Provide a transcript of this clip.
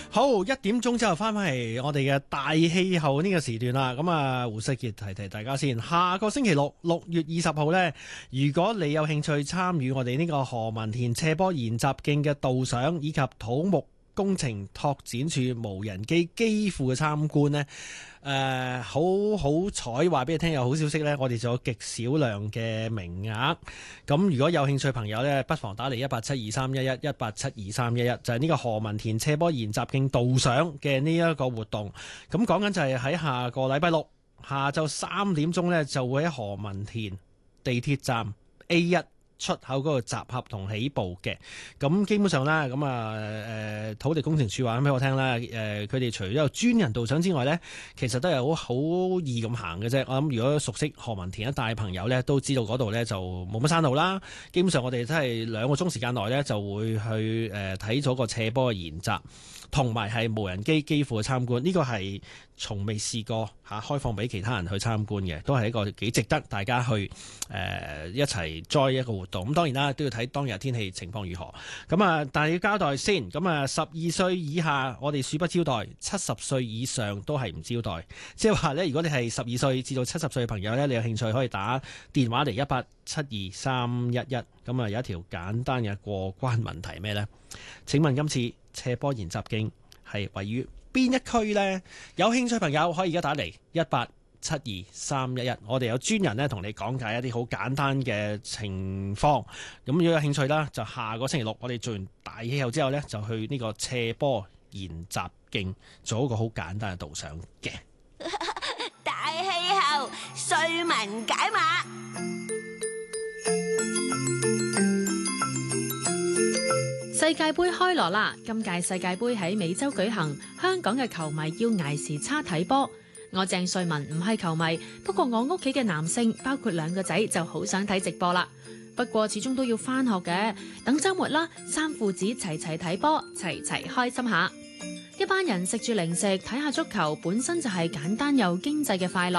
好，1點鐘之後翻返嚟我哋嘅大氣候呢個時段啦。咁啊，胡世傑提大家先，下個星期六6月20號呢，如果你有興趣參與我哋呢個何文田斜坡研習徑嘅導賞以及土木工程拓展處無人機機庫嘅參觀呢，好好彩話俾你聽，有好消息呢，我哋仲有極少量嘅名額。咁如果有興趣朋友呢，不妨打嚟1872311 1872311，就係呢個何文田斜坡研習徑導賞嘅呢一個活動。咁講緊就係喺下個禮拜六下晝3點鐘呢，就會喺何文田地鐵站 A1出口嗰個集合同起步嘅。咁基本上啦，咁土地工程署話咁俾我聽啦，佢哋除咗有專人導賞之外呢，其實都係好易咁行嘅啫。我諗如果熟悉何文田一帶朋友呢，都知道嗰度呢就冇乜山路啦。基本上我哋真係2個鐘時間內呢，就會去睇咗個斜坡嘅研習，同埋係無人機機庫嘅參觀。呢個係從未試過開放俾其他人去參觀嘅，都係一個幾值得大家去一齊 join 一個活動。咁當然啦，都要睇當日天氣情況如何。咁啊，但係要交代先。咁啊，12歲以下我哋恕不招待，70歲以上都係唔招待。即係話咧，如果你係12歲至到70歲嘅朋友咧，你有興趣可以打電話嚟1872311。咁啊，有一條簡單嘅過關問題咩呢？請問今次斜坡研習徑係位於邊一區呢？有興趣朋友可以而家打嚟1872311，我哋有專人咧同你講解一啲好簡單嘅情況。咁如果有興趣啦，就下個星期六我哋做完大氣候之後呢，就去呢個斜坡研習徑做一個好簡單嘅導賞嘅。 大氣候，瑞文解碼。 世界盃開鑼啦！今屆世界盃喺美洲舉行，香港嘅球迷要捱時差睇波。我鄭瑞文唔係球迷，不過我屋企嘅男性，包括2個仔，就好想睇直播啦。不過始終都要返學嘅，等週末啦，3父子齊齊睇波，齊齊開心下。一班人食住零食睇下足球，本身就係簡單又經濟嘅快樂。